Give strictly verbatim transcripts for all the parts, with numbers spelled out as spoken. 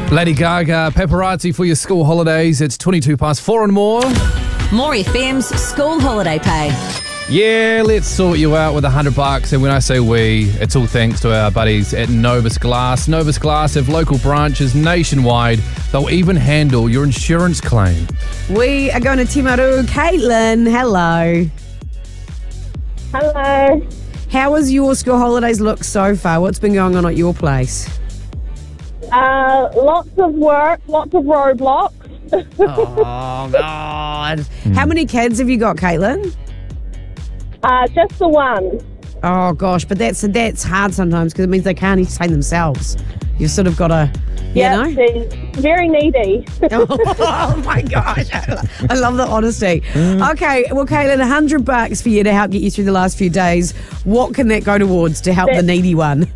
Lady Gaga, Paparazzi for your school holidays. It's twenty-two past four and more. More F M's school holiday pay. Yeah, let's sort you out with a hundred bucks. And when I say we, it's all thanks to our buddies at Novus Glass. Novus Glass have local branches nationwide. They'll even handle your insurance claim. We are going to Timaru. Caitlin, hello. Hello. How has your school holidays looked so far? What's been going on at your place? Uh, lots of work, lots of roadblocks. Oh, God. How many kids have you got, Caitlin? Uh, just the one. Oh, gosh, but that's that's hard sometimes because it means they can't entertain themselves. You've sort of got to, you Yeah, know? she's very needy. Oh, my gosh. I love the honesty. Okay, well, Caitlin, a hundred bucks for you to help get you through the last few days. What can that go towards to help the needy one?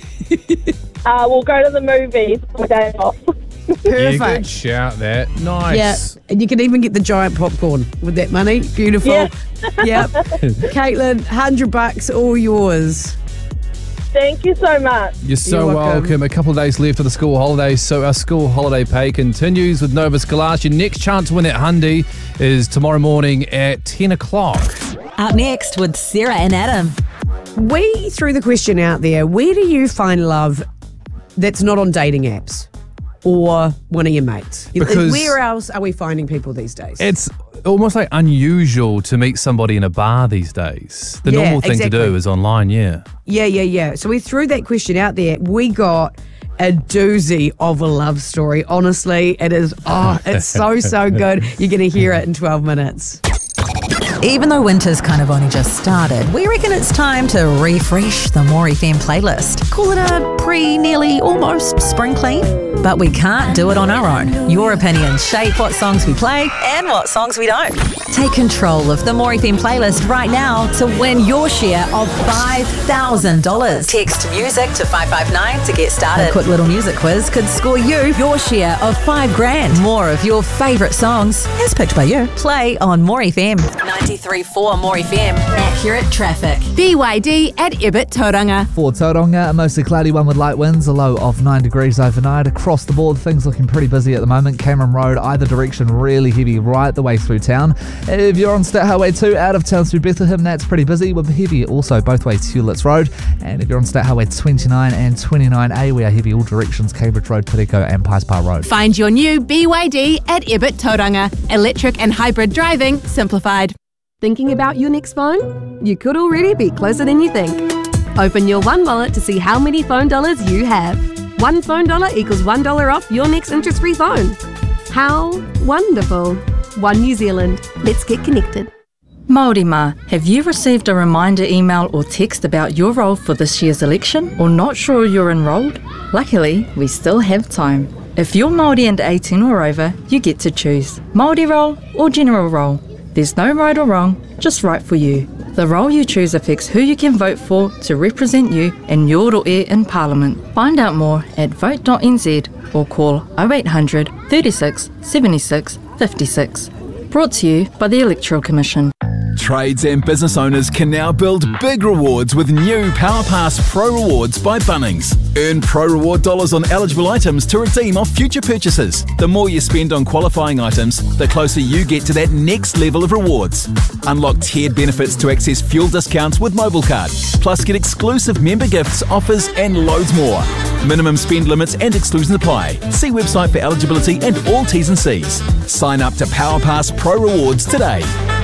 Uh, we'll go to the movies on my day off. Yeah, good Perfect. shout that. Nice. Yeah, and you can even get the giant popcorn with that money. Beautiful. Yeah. Yep. Caitlin, hundred bucks, all yours. Thank you so much. You're so You're welcome. welcome. A couple of days left of the school holidays, so our school holiday pay continues with Novus Glass. Your next chance to win that Hyundai is tomorrow morning at ten o'clock. Up next with Sarah and Adam. We threw the question out there. Where do you find love that's not on dating apps or one of your mates? Because- Where else are we finding people these days? It's almost like unusual to meet somebody in a bar these days. The Yeah, normal thing to exactly. do is online, yeah. Yeah, yeah, yeah. So we threw that question out there. We got a doozy of a love story. Honestly, it is, oh, it's so, so good. You're going to hear it in twelve minutes. Even though winter's kind of only just started, we reckon it's time to refresh the More F M playlist. Call it a pre, nearly, almost spring clean. But we can't do it on our own. Your opinions shape what songs we play and what songs we don't. Take control of the More F M playlist right now to win your share of five thousand dollars. Text music to five five nine to get started. A quick little music quiz could score you your share of five grand. More of your favourite songs, as picked by you. Play on More F M. ninety-three point four More F M. Accurate traffic. B Y D at Ibit Tauranga. For Tauranga, a mostly cloudy one with light winds, a low of nine degrees overnight. Across the board, things looking pretty busy at the moment. Cameron Road, either direction, really heavy right the way through town. If you're on State Highway two, out of town through Bethlehem, that's pretty busy with heavy also both ways Hewletts Road. And if you're on State Highway twenty-nine and twenty-nine A, we are heavy all directions, Cambridge Road, Piriko and Pies Bar Road. Find your new B Y D at Ibit Tauranga. Electric and hybrid driving simplified. Thinking about your next phone? You could already be closer than you think. Open your One Wallet to see how many phone dollars you have. One phone dollar equals one dollar off your next interest-free phone. How wonderful. One New Zealand. Let's get connected. Māori Ma, have you received a reminder email or text about your role for this year's election or not sure you're enrolled? Luckily, we still have time. If you're Māori and eighteen or over, you get to choose Māori role or general role. There's no right or wrong, just right for you. The role you choose affects who you can vote for to represent you in your roe in Parliament. Find out more at vote dot n z or call oh eight hundred, thirty-six, seventy-six, fifty-six. Brought to you by the Electoral Commission. Trades and business owners can now build big rewards with new PowerPass Pro Rewards by Bunnings. Earn Pro Reward dollars on eligible items to redeem off future purchases. The more you spend on qualifying items, the closer you get to that next level of rewards. Unlock tiered benefits to access fuel discounts with MobileCard, plus get exclusive member gifts, offers and loads more. Minimum spend limits and exclusions apply. See website for eligibility and all T's and C's. Sign up to PowerPass Pro Rewards today.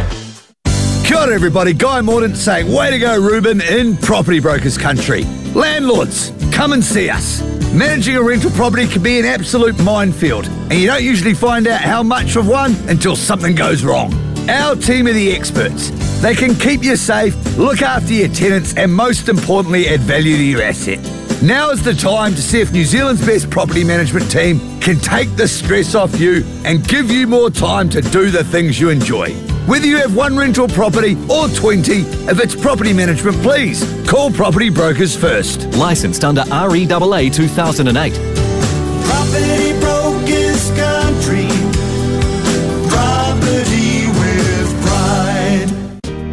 Kia ora everybody, Guy Mordaunt saying, way to go Ruben in Property Brokers Country. Landlords, come and see us. Managing a rental property can be an absolute minefield, and you don't usually find out how much of one until something goes wrong. Our team are the experts. They can keep you safe, look after your tenants, and most importantly, add value to your asset. Now is the time to see if New Zealand's best property management team can take the stress off you and give you more time to do the things you enjoy. Whether you have one rental property or twenty, if it's property management, please call Property Brokers first. Licensed under R E A A two thousand eight. Property Brokers Country. Property with pride.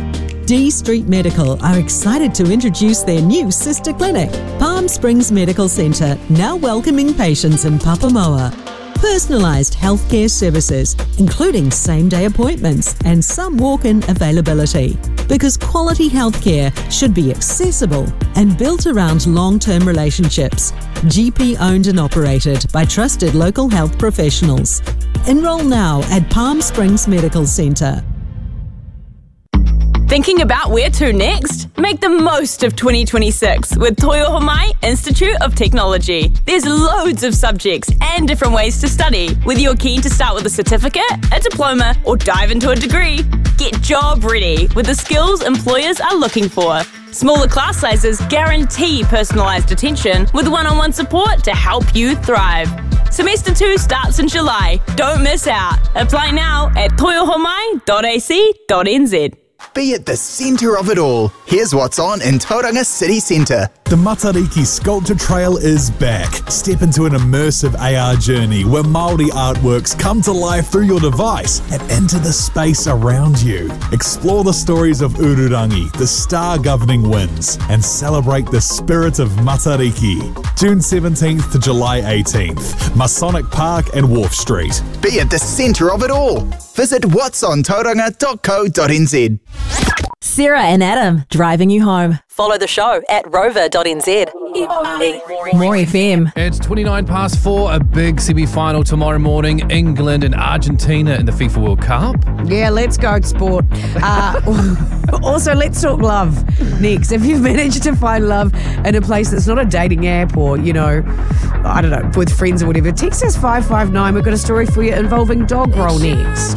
D Street Medical are excited to introduce their new sister clinic, Palm Springs Medical Centre, now welcoming patients in Papamoa. Personalised healthcare services, including same-day appointments and some walk-in availability. Because quality healthcare should be accessible and built around long-term relationships. G P owned and operated by trusted local health professionals. Enroll now at Palm Springs Medical Centre. Thinking about where to next? Make the most of twenty twenty-six with Toyohomai Institute of Technology. There's loads of subjects and different ways to study. Whether you're keen to start with a certificate, a diploma, or dive into a degree, get job ready with the skills employers are looking for. Smaller class sizes guarantee personalised attention with one-on-one support to help you thrive. Semester two starts in July. Don't miss out. Apply now at toyohomai dot a c dot n z. Be at the centre of it all. Here's what's on in Tauranga City Centre. The Matariki Sculpture Trail is back. Step into an immersive A R journey where Māori artworks come to life through your device and into the space around you. Explore the stories of Ururangi, the star governing winds, and celebrate the spirit of Matariki. June seventeenth to July eighteenth, Masonic Park and Wharf Street. Be at the centre of it all. Visit whats on tauranga dot co dot n z. Sarah and Adam, driving you home. Follow the show at rover dot n z. More F M. It's twenty-nine past four, a big semi-final tomorrow morning, England and Argentina in the FIFA World Cup. Yeah, let's go sport. Uh, also, let's talk love next. If you've managed to find love in a place that's not a dating app or, you know, I don't know, with friends or whatever, text us five five nine. We've got a story for you involving dog roll next.